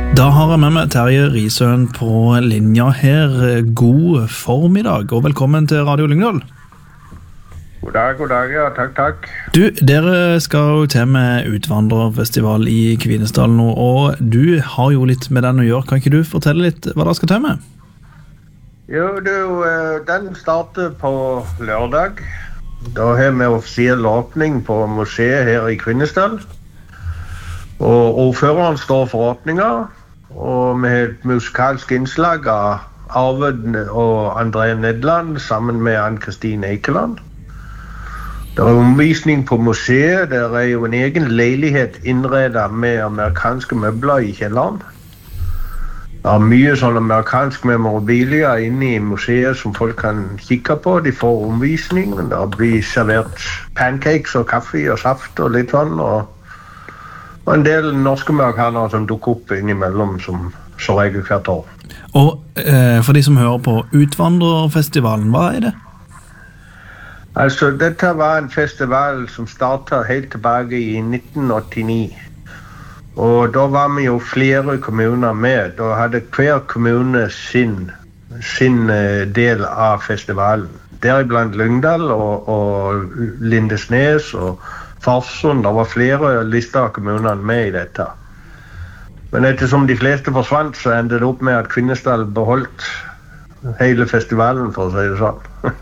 Da har jeg med meg Terje Risøen på linja her. God formiddag og velkommen til Radio Lyngdal. God dag, ja, takk. Du, dere skal jo til med utvandrerfestival i Kvinesdal nå, og du har jo litt med den å gjøre. Kan ikke du fortelle litt hva dere skal til med? Jo, den starter på lørdag. Da har vi offisiell åpning på museet her i Kvinesdal. Og ordføreren står for åpninga, og vi har et musikalsk innslag av Arvid og André Nedland sammen med Ann-Kristin Eikeland. Det er omvisning på museet. Det er jo en egen leilighet innredet med amerikanske møbler i kjelleren. Det er mye sånn amerikansk memorabilia inne i museet som folk kan kikke på. De får omvisning. Det blir servert pancakes og kaffe og saft og litt sånn. Og en del norske amerikanere som dukker opp innimellom som regel hvert år. Og for de som hører på Utvandrerfestivalen, hva er det? Altså, dette var en festival som startet helt tilbake i 1989. Og da var vi jo flere kommuner med. Da hadde hver kommune sin del av festivalen. Deriblant Lyngdal og Lindesnes og Farsund. Det var flere lister av kommunene med i dette. Men ettersom de fleste forsvant, så endte det opp med at Kvinesdal beholdt hele festivalen, for å si det sånn.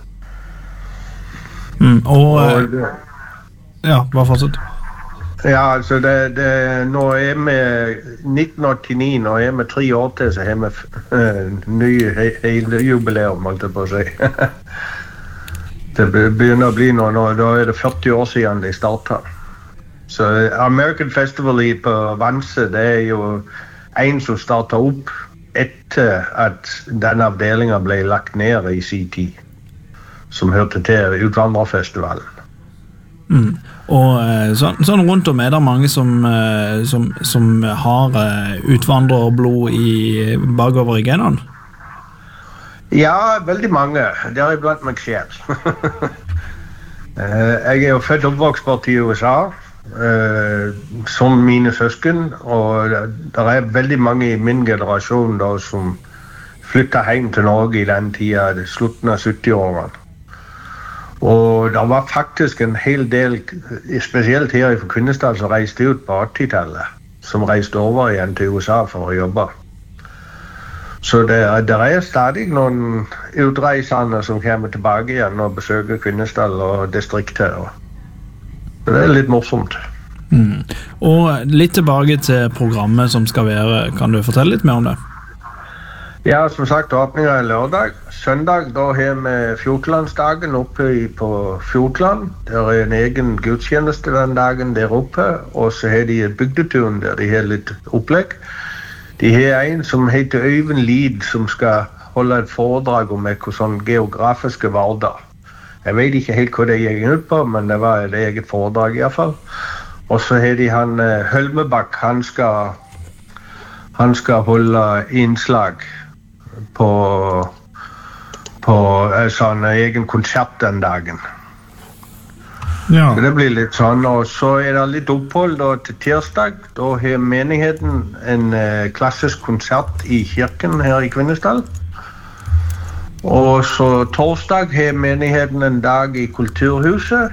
Ja, hva fortsatt? Ja, altså nå er vi 1989, nå er vi 3 år til, så har vi ny hele jubileum, holdt jeg på å si. Det begynner å bli nå, da er det 40 år siden de startet. Så American Festival på Vanse, det er jo en som startet opp etter at denne avdelingen ble lagt ned i sin tid, som hørte til Utvandrerfestivalen. Og sånn rundt om er det mange som har utvandrerblod bakover i genene? Ja, veldig mange. Det er iblant meg selv. Jeg er jo født og oppvokst bort i USA, som mine søsken, og det er veldig mange i min generasjon da, som flyttet hjem til Norge i den tiden, slutten av 70-årene. Og det var faktisk en hel del, spesielt her i Kvinesdal, som reiste ut på 80-tallet, som reiste over igjen til USA for å jobbe. Så det er stadig noen utreisende som kommer tilbake igjen og besøker Kvinesdal og distriktet. Det er litt morsomt. Og litt tilbake til programmet som skal være, kan du fortelle litt mer om det? Ja, som sagt, åpningen er lørdag. Søndag, da har vi Fjordlandsdagen oppe på Fjordland. Det er en egen gudstjeneste den dagen der oppe, og så har de bygdeturen der de har litt opplegg. De har en som heter Øyvind Lid, som skal holde et foredrag om sånn geografiske varder. Jeg vet ikke helt hva det gikk ut på, men det var et eget foredrag i hvert fall. Og så har de han Hølmebakk, han skal holde innslag på sånn egen konsert den dagen. Ja. Så det blir litt sånn, og så er det litt opphold da, til tirsdag. Da har menigheten en klassisk konsert i kirken her i Kvinesdal. Og så torsdag har menigheten en dag i Kulturhuset,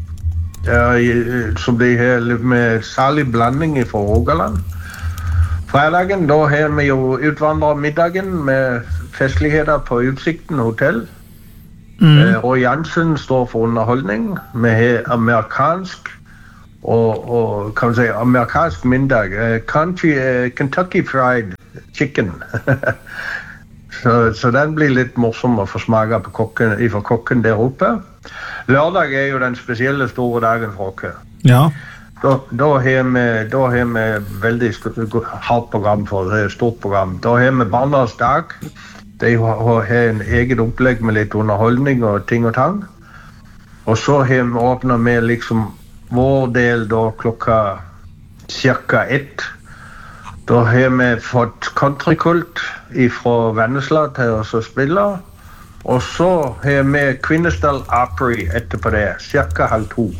som de har med særlig blanding fra Rogaland. Fredagen, da har vi jo utvandrermiddagen med festligheter på Utsikten hotell. Roy Jansen står for underholdning. Vi har amerikansk og kan vi si amerikansk middag. Kentucky Fried Chicken. så den blir litt morsom å få smake på fra kokken der oppe. Lørdag er jo den spesielle store dagen for oss. Ja. Da har vi veldig hardt program for det, et stort program. Da har vi Barnas dag. De har en eget opplegg med litt underholdning og ting og tang. Og så har vi åpnet med liksom vår del da klokka cirka 1. Da har vi fått countrykult fra Vennesla til å spille. Og så har vi Kvinesdal Opry etterpå det, cirka 1:30.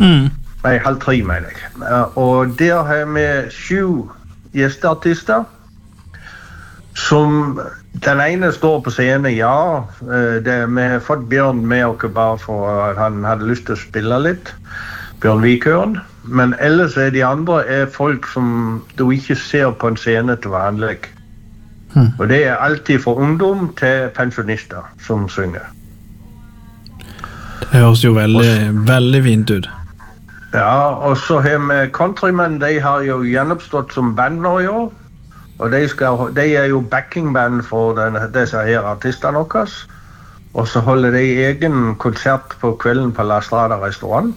Nei, 2:30 mener jeg. Og der har vi 7 gjesteartister som den ene står på scenen, ja. Vi har fått Bjørn med oss bare for at han hadde lyst til å spille litt. Bjørn Vikøren. Men ellers de andre folk som du ikke ser på en scene til vanlig. Og det alltid fra ungdom til pensjonister som synger. Det høres jo veldig fint ut. Ja, og så har vi Countrymen, de har jo gjenoppstått som band nå i år. Og de jo backingband for disse her artistene deres. Og så holder de egen konsert på kvelden på La Strada restaurant.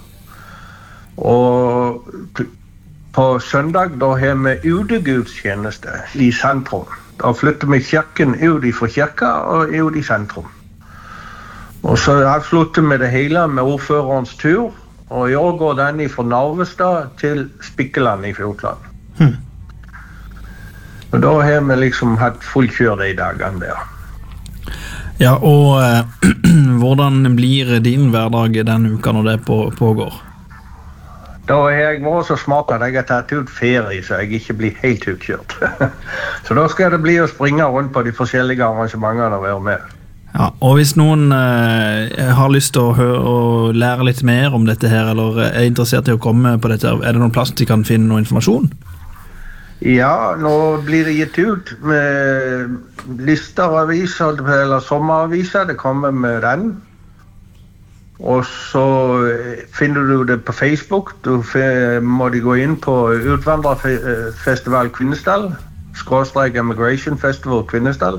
Og på søndag da har vi utegudstjeneste i sentrum. Da flytter vi kirken ut fra kirka og ut i sentrum. Og så avslutter vi det hele med ordførerens tur. Og i år går den fra Narvestad til Spikkeland i Fjordland. Og da har vi liksom hatt fullkjør de dagene der. Ja, og hvordan blir din hverdag denne uka når det pågår? Da har jeg vært så smart at jeg har tatt ut ferie, så jeg ikke blir helt utkjørt. Så da skal det bli å springe rundt på de forskjellige arrangementene og være med. Ja, og hvis noen har lyst til å lære litt mer om dette her, eller interessert i å komme på dette, det noen plass de kan finne noe informasjon? Ja, nå blir det gitt ut med lister av aviser, eller sommeraviser, det kommer med den. Og så finner du det på Facebook, du må gå inn på Utvandrerfestival Kvinesdal, /Immigration Festival Kvinesdal.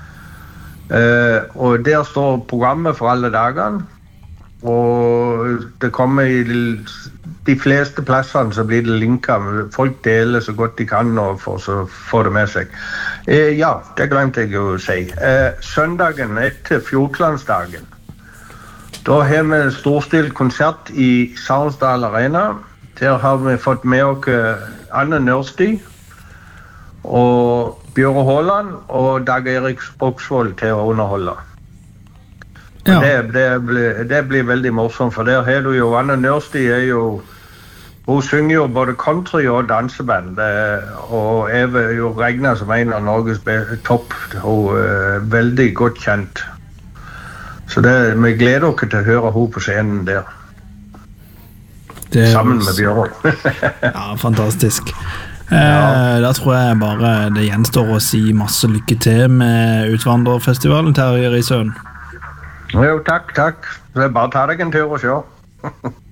Og der står programmet for alle dagene, og det kommer i de fleste plassene så blir det linket, folk deler så godt de kan for å få det med seg. Ja, det glemte jeg å si. Søndagen etter Fjordlandsdagen, da har vi en storstilt konsert i Sarnsdal Arena. Der har vi fått med oss Anne Nørstig og Bjørre Håland og Dag Erik Spoksvold til å underholde. Ja. Det blir veldig morsomt, for der har du jo Anne Nørstig hun synger jo både country og danseband, og jo regnet som en av Norges topp. Hun veldig godt kjent. Så vi gleder oss til å høre henne på scenen der. Sammen med Bjørn. Ja, fantastisk. Da tror jeg bare det gjenstår å si masse lykke til med Utvandrerfestivalen, Terje Risøen. Jo, takk. Det bare ta deg en tur og se.